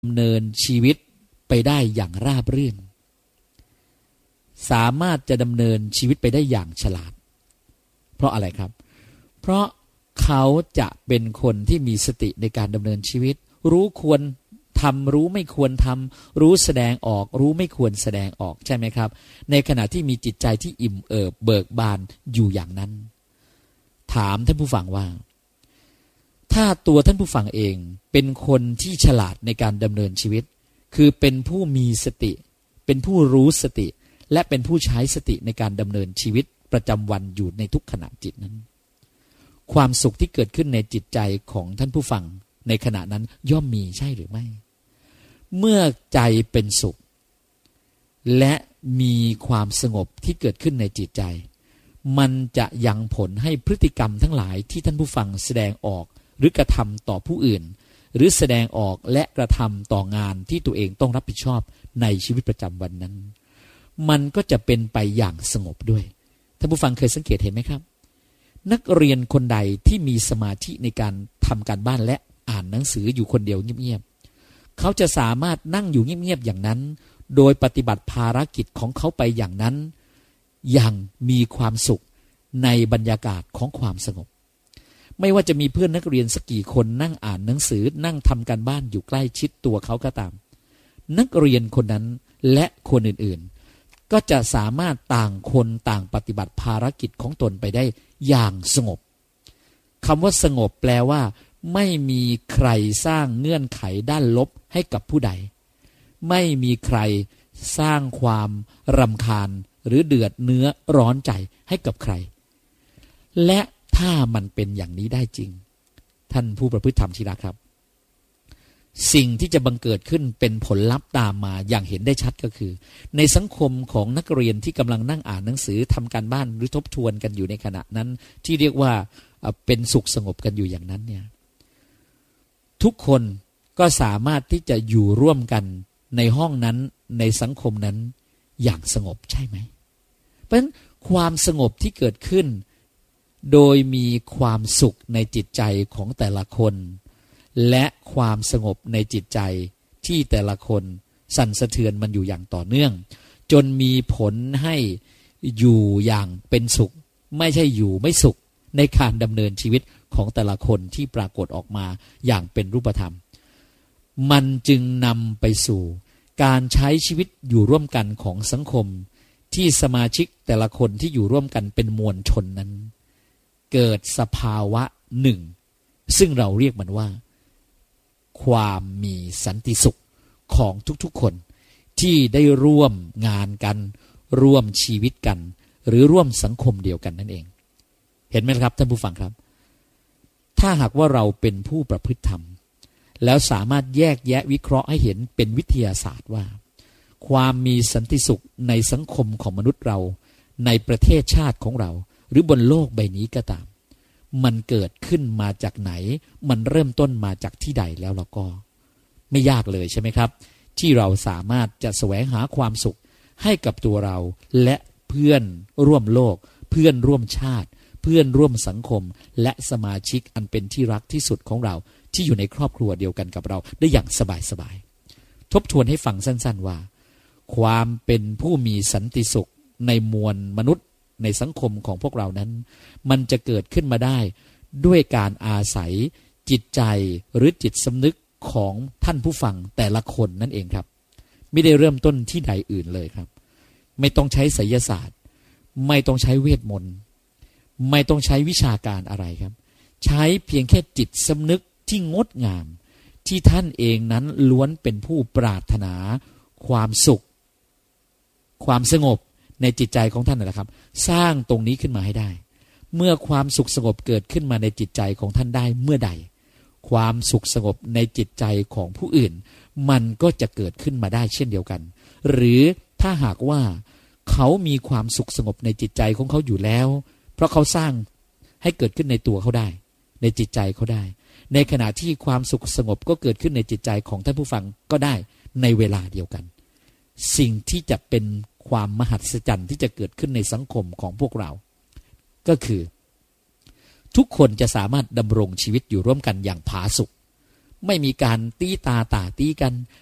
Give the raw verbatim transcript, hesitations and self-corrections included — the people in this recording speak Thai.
ดำเนินชีวิตไปได้อย่างราบรื่นสามารถจะดำเนินชีวิตไปได้อย่างฉลาดเพราะอะไรครับเพราะเขาจะเป็นคนที่มีสติในการดำเนินชีวิตรู้ควรทำรู้ไม่ควรทำรู้แสดงออกรู้ไม่ควรแสดงออกใช่ไหมครับในขณะที่มีจิตใจที่อิ่มเอิบเบิกบานอยู่อย่างนั้นถามท่านผู้ฟังว่าถ้าตัวท่านผู้ฟังเองเป็นคนที่ฉลาดในการดำเนินชีวิตคือเป็นผู้มีสติเป็นผู้รู้สติและเป็นผู้ใช้สติในการดำเนินชีวิตประจำวันอยู่ในทุกขณะจิตนั้นความสุขที่เกิดขึ้นในจิตใจของท่านผู้ฟังในขณะนั้นย่อมมีใช่หรือไม่เมื่อใจเป็นสุขและมีความสงบที่เกิดขึ้นในจิตใจมันจะยังผลให้พฤติกรรมทั้งหลายที่ท่านผู้ฟังแสดงออกหรือกระทำต่อผู้อื่นหรือแสดงออกและกระทำต่องานที่ตัวเองต้องรับผิดชอบในชีวิตประจำวันนั้นมันก็จะเป็นไปอย่างสงบด้วยท่านผู้ฟังเคยสังเกตเห็นไหมครับนักเรียนคนใดที่มีสมาธิในการทำการบ้านและอ่านหนังสืออยู่คนเดียวเงียบๆเขาจะสามารถนั่งอยู่เงียบๆอย่างนั้นโดยปฏิบัติภารกิจของเขาไปอย่างนั้นอย่างมีความสุขในบรรยากาศของความสงบไม่ว่าจะมีเพื่อนนักเรียนสักกี่คนนั่งอ่านหนังสือนั่งทำการบ้านอยู่ใกล้ชิดตัวเขาก็ตามนักเรียนคนนั้นและคนอื่นๆก็จะสามารถต่างคนต่างปฏิบัติภารกิจของตนไปได้อย่างสงบคำว่าสงบแปลว่าไม่มีใครสร้างเงื่อนไขด้านลบให้กับผู้ใดไม่มีใครสร้างความรำคาญหรือเดือดเนื้อร้อนใจให้กับใครและถ้ามันเป็นอย่างนี้ได้จริงท่านผู้ประพฤติธรรมที่รักครับสิ่งที่จะบังเกิดขึ้นเป็นผลลัพธ์ตามมาอย่างเห็นได้ชัดก็คือในสังคมของนักเรียนที่กำลังนั่งอ่านหนังสือทำการบ้านหรือทบทวนกันอยู่ในขณะนั้นที่เรียกว่าเป็นสุขสงบกันอยู่อย่างนั้นเนี่ยทุกคนก็สามารถที่จะอยู่ร่วมกันในห้องนั้นในสังคมนั้นอย่างสงบใช่ไหมเพราะฉะนั้นความสงบที่เกิดขึ้นโดยมีความสุขในจิตใจของแต่ละคนและความสงบในจิตใจที่แต่ละคนสั่นสะเทือนมันอยู่อย่างต่อเนื่องจนมีผลให้อยู่อย่างเป็นสุขไม่ใช่อยู่ไม่สุขในการดำเนินชีวิตของแต่ละคนที่ปรากฏออกมาอย่างเป็นรูปธรรมมันจึงนำไปสู่การใช้ชีวิตอยู่ร่วมกันของสังคมที่สมาชิกแต่ละคนที่อยู่ร่วมกันเป็นมวลชนนั้นเกิดสภาวะหนึ่งซึ่งเราเรียกมันว่าความมีสันติสุขของทุกๆคนที่ได้ร่วมงานกันร่วมชีวิตกันหรือร่วมสังคมเดียวกันนั่นเองเห็นไหมครับท่านผู้ฟังครับถ้าหากว่าเราเป็นผู้ประพฤติธรรมแล้วสามารถแยกแยะวิเคราะห์ให้เห็นเป็นวิทยาศาสตร์ว่าความมีสันติสุขในสังคมของมนุษย์เราในประเทศชาติของเราหรือบนโลกใบนี้ก็ตามมันเกิดขึ้นมาจากไหนมันเริ่มต้นมาจากที่ใดแล้วเราก็ไม่ยากเลยใช่ไหมครับที่เราสามารถจะแสวงหาความสุขให้กับตัวเราและเพื่อนร่วมโลกเพื่อนร่วมชาติเพื่อนร่วมสังคมและสมาชิกอันเป็นที่รักที่สุดของเราที่อยู่ในครอบครัวเดียวกันกับเราได้อย่างสบายๆทบทวนให้ฟังสั้นๆว่าความเป็นผู้มีสันติสุขในมวลมนุษย์ในสังคมของพวกเรานั้นมันจะเกิดขึ้นมาได้ด้วยการอาศัยจิตใจหรือจิตสำนึกของท่านผู้ฟังแต่ละคนนั่นเองครับไม่ได้เริ่มต้นที่ใดอื่นเลยครับไม่ต้องใช้ไสยศาสตร์ไม่ต้องใช้เวทมนต์ไม่ต้องใช้วิชาการอะไรครับใช้เพียงแค่จิตสำนึกที่งดงามที่ท่านเองนั้นล้วนเป็นผู้ปรารถนาความสุขความสงบในจิตใจของท่านนั่นแหละครับสร้างตรงนี้ขึ้นมาให้ได้เมื่อความสุขสงบเกิดขึ้นมาในจิตใจของท่านได้เมื่อใดความสุขสงบในจิตใจของผู้อื่นมันก็จะเกิดขึ้นมาได้เช่นเดียวกันหรือถ้าหากว่าเขามีความสุขสงบในจิตใจของเขาอยู่แล้วเพราะเขาสร้างให้เกิดขึ้นในตัวเขาได้ในจิตใจเขาได้ในขณะที่ความสุขสงบก็เกิดขึ้นในจิตใจของท่านผู้ฟังก็ได้ในเวลาเดียวกันสิ่งที่จะเป็นความมหัศจรรย์ที่จะเกิดขึ้นในสังคมของพวกเราก็คือทุกคนจะสามารถดำรงชีวิตอยู่ร่วมกันอย่างผาสุกไม่มีการตีตาตาตีกัน